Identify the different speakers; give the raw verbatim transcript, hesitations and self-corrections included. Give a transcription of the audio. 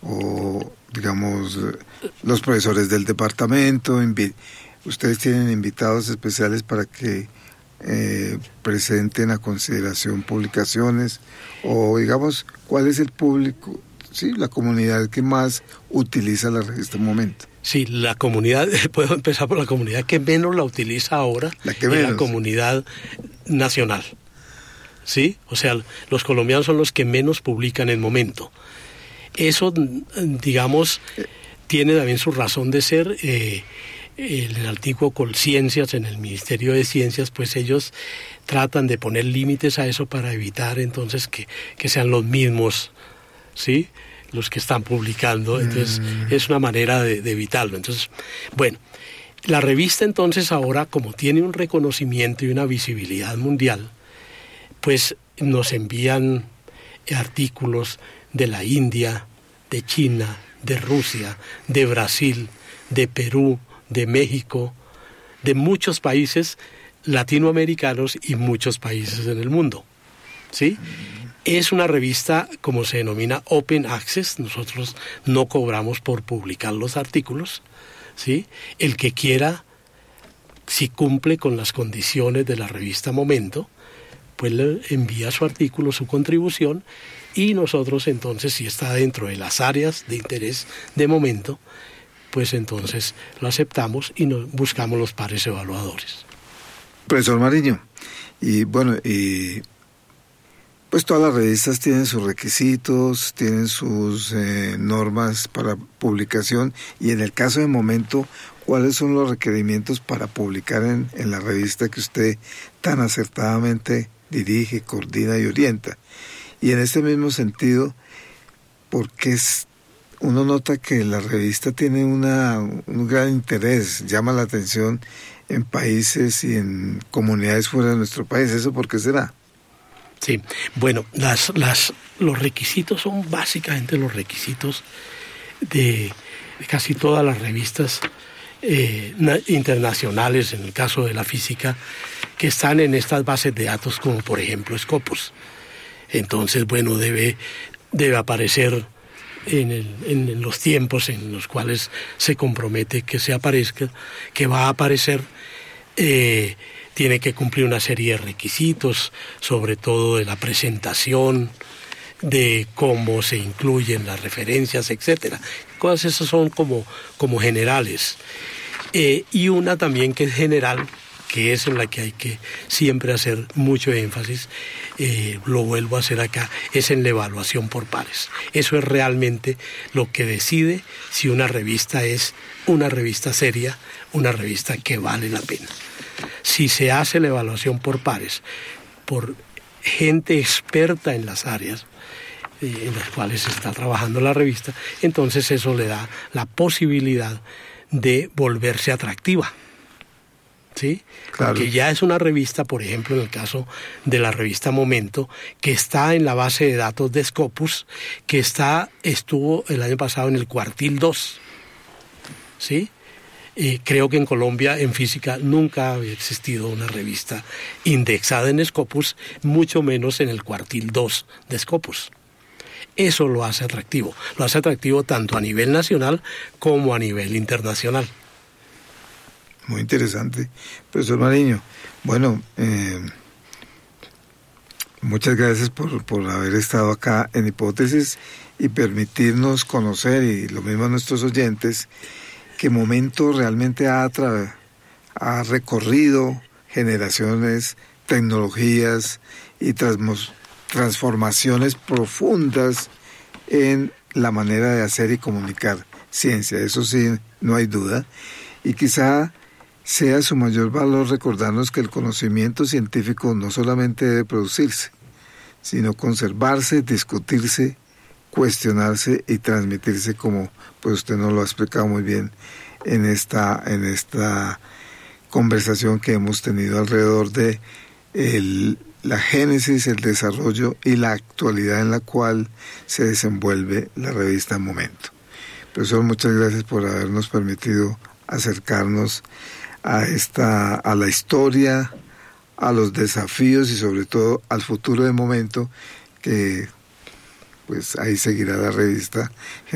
Speaker 1: o digamos los profesores del departamento, invi- ustedes tienen invitados especiales para que eh, presenten a consideración publicaciones, o digamos, ¿cuál es el público, sí, la comunidad que más utiliza la revista Momento?
Speaker 2: Sí, la comunidad, puedo empezar por la comunidad que menos la utiliza ahora,
Speaker 1: la que
Speaker 2: es
Speaker 1: menos.
Speaker 2: La comunidad nacional, ¿sí? O sea, los colombianos son los que menos publican en Momento. Eso, digamos, tiene también su razón de ser. Eh, en el antiguo Colciencias, en el Ministerio de Ciencias, pues ellos tratan de poner límites a eso para evitar entonces que, que sean los mismos, ¿sí?, los que están publicando. Entonces mm. es una manera de, de evitarlo. Entonces, bueno, la revista entonces ahora, como tiene un reconocimiento y una visibilidad mundial, pues nos envían artículos de la India, de China, de Rusia, de Brasil, de Perú, de México, de muchos países latinoamericanos y muchos países en el mundo, ¿sí? Es una revista, como se denomina, Open Access. Nosotros no cobramos por publicar los artículos, ¿sí? El que quiera, si cumple con las condiciones de la revista Momento, pues le envía su artículo, su contribución, y nosotros entonces, si está dentro de las áreas de interés de Momento, pues entonces lo aceptamos y nos buscamos los pares evaluadores.
Speaker 1: Profesor Mariño, y bueno, y pues todas las revistas tienen sus requisitos, tienen sus eh, normas para publicación, y en el caso de Momento, ¿cuáles son los requerimientos para publicar en, en la revista que usted tan acertadamente dirige, coordina y orienta? Y en este mismo sentido, ¿por qué es uno nota que la revista tiene una, un gran interés, llama la atención en países y en comunidades fuera de nuestro país? ¿Eso por qué será?
Speaker 2: Sí, bueno, las, las, los requisitos son básicamente los requisitos de, de casi todas las revistas eh, internacionales, en el caso de la física, que están en estas bases de datos, como por ejemplo Scopus. Entonces, bueno, debe, debe aparecer En, el, en los tiempos en los cuales se compromete que se aparezca, que va a aparecer, eh, tiene que cumplir una serie de requisitos, sobre todo de la presentación, de cómo se incluyen las referencias, etcétera. Todas esas son como, como generales. Eh, y una también que es general, que es en la que hay que siempre hacer mucho énfasis, eh, lo vuelvo a hacer acá, es en la evaluación por pares. Eso es realmente lo que decide si una revista es una revista seria, una revista que vale la pena. Si se hace la evaluación por pares, por gente experta en las áreas eh, en las cuales se está trabajando la revista, entonces eso le da la posibilidad de volverse atractiva. ¿Sí?
Speaker 1: Claro.
Speaker 2: Porque ya es una revista, por ejemplo, en el caso de la revista Momento, que está en la base de datos de Scopus, que está, estuvo el año pasado en el cuartil dos, ¿sí? Eh, creo que en Colombia, en física, nunca había existido una revista indexada en Scopus, mucho menos en el cuartil dos de Scopus. Eso lo hace atractivo, lo hace atractivo tanto a nivel nacional como a nivel internacional.
Speaker 1: Muy interesante, profesor Mariño. Bueno, eh, muchas gracias por, por haber estado acá en Hipótesis y permitirnos conocer, y lo mismo a nuestros oyentes, que Momento realmente ha, tra- ha recorrido generaciones, tecnologías y trans- transformaciones profundas en la manera de hacer y comunicar ciencia. Eso sí, no hay duda. Y quizá sea su mayor valor recordarnos que el conocimiento científico no solamente debe producirse, sino conservarse, discutirse, cuestionarse y transmitirse, como pues usted nos lo ha explicado muy bien en esta, en esta conversación que hemos tenido alrededor de el, la génesis, el desarrollo y la actualidad en la cual se desenvuelve la revista Momento. Profesor, muchas gracias por habernos permitido acercarnos a esta, a la historia, a los desafíos y sobre todo al futuro de Momento, que pues ahí seguirá la revista